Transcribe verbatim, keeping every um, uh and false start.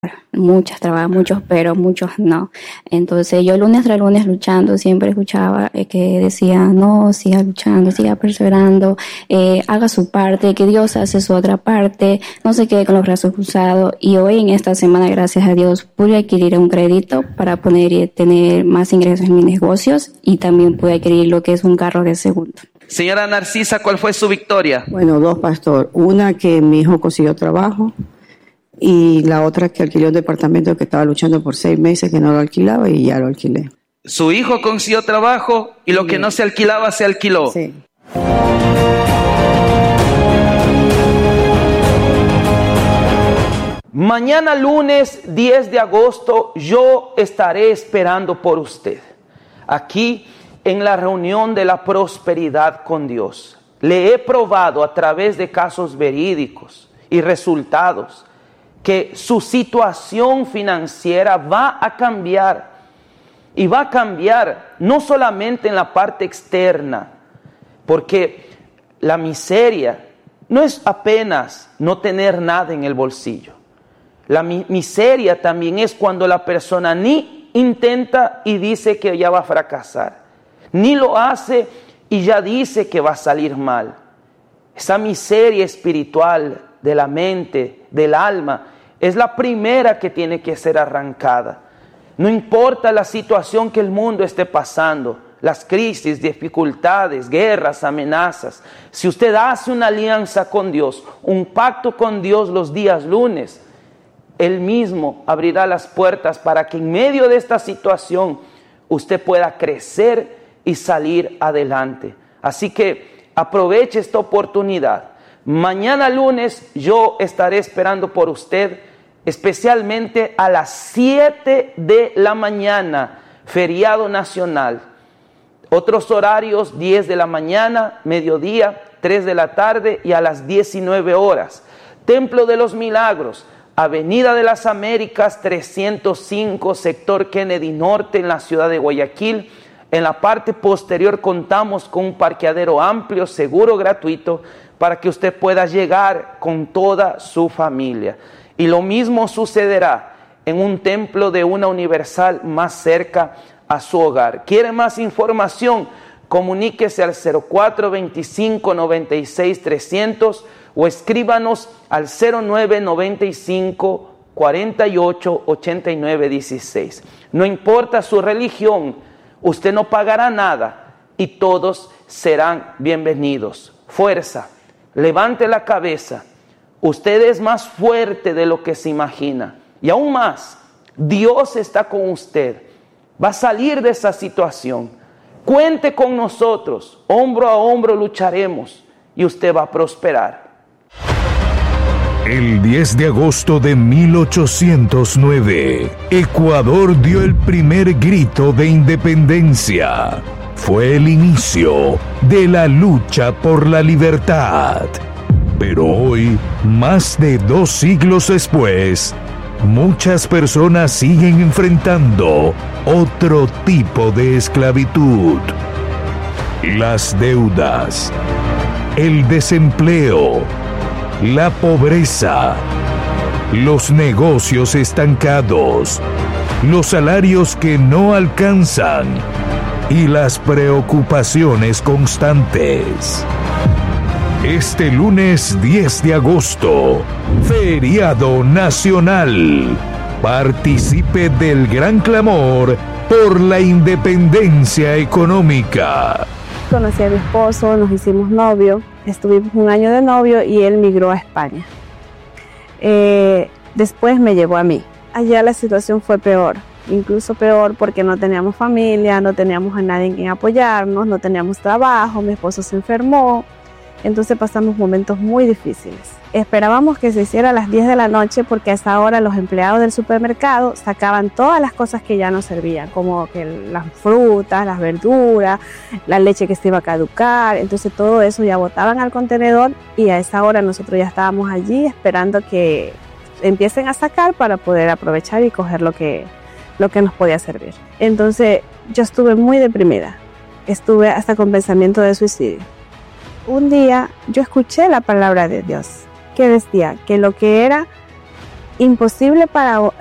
Muchas trabajan, muchos pero, muchos no. Entonces yo lunes tras lunes luchando, siempre escuchaba eh, que decía, no, siga luchando, siga perseverando, eh, haga su parte, que Dios hace su otra parte, no se quede con los brazos cruzados. Y hoy en esta semana, gracias a Dios, pude adquirir un crédito para poder eh, tener más ingresos en mis negocios y también pude adquirir lo que es un carro de segundo. Señora Narcisa, ¿cuál fue su victoria? Bueno, dos, pastor. Una, que mi hijo consiguió trabajo, y la otra, que alquilé un departamento que estaba luchando por seis meses que no lo alquilaba y ya lo alquilé. Su hijo consiguió trabajo y lo que no se alquilaba se alquiló. Sí. Mañana lunes diez de agosto yo estaré esperando por usted aquí en la reunión de la prosperidad con Dios. Le he probado a través de casos verídicos y resultados que su situación financiera va a cambiar, y va a cambiar no solamente en la parte externa, porque la miseria no es apenas no tener nada en el bolsillo. La mi- miseria también es cuando la persona ni intenta y dice que ya va a fracasar, ni lo hace y ya dice que va a salir mal. Esa miseria espiritual de la mente, del alma, es la primera que tiene que ser arrancada. No importa la situación que el mundo esté pasando, las crisis, dificultades, guerras, amenazas. Si usted hace una alianza con Dios, un pacto con Dios los días lunes, Él mismo abrirá las puertas para que en medio de esta situación usted pueda crecer y salir adelante. Así que aproveche esta oportunidad. Mañana lunes yo estaré esperando por usted, especialmente a las siete de la mañana, feriado nacional. Otros horarios, diez de la mañana, mediodía, tres de la tarde y a las diecinueve horas. Templo de los Milagros, Avenida de las Américas, trescientos cinco, sector Kennedy Norte, en la ciudad de Guayaquil. En la parte posterior contamos con un parqueadero amplio, seguro, gratuito, para que usted pueda llegar con toda su familia. Y lo mismo sucederá en un templo de una Universal más cerca a su hogar. ¿Quiere más información? Comuníquese al cero cuatro veinticinco noventa y seis trescientos o escríbanos al cero nueve noventa y cinco cuarenta y ocho ochenta y nueve dieciséis. No importa su religión, usted no pagará nada y todos serán bienvenidos. Fuerza, levante la cabeza. Usted es más fuerte de lo que se imagina. Y aún más, Dios está con usted. Va a salir de esa situación. Cuente con nosotros. Hombro a hombro lucharemos y usted va a prosperar. El diez de agosto de mil ochocientos nueve, Ecuador dio el primer grito de independencia. Fue el inicio de la lucha por la libertad. Pero hoy, más de dos siglos después, muchas personas siguen enfrentando otro tipo de esclavitud. Las deudas, el desempleo, la pobreza, los negocios estancados, los salarios que no alcanzan y las preocupaciones constantes. Este lunes diez de agosto, feriado nacional. Participe del gran clamor por la independencia económica. Conocí a mi esposo, nos hicimos novio, estuvimos un año de novio y él migró a España. Eh, después me llevó a mí. Allá la situación fue peor, incluso peor porque no teníamos familia, no teníamos a nadie en quien apoyarnos, no teníamos trabajo, mi esposo se enfermó. Entonces pasamos momentos muy difíciles. Esperábamos que se hiciera a las diez de la noche porque a esa hora los empleados del supermercado sacaban todas las cosas que ya no servían, como que las frutas, las verduras, la leche que se iba a caducar. Entonces todo eso ya botaban al contenedor y a esa hora nosotros ya estábamos allí esperando que empiecen a sacar para poder aprovechar y coger lo que, lo que nos podía servir. Entonces yo estuve muy deprimida, estuve hasta con pensamiento de suicidio. Un día yo escuché la palabra de Dios que decía que lo que era imposible para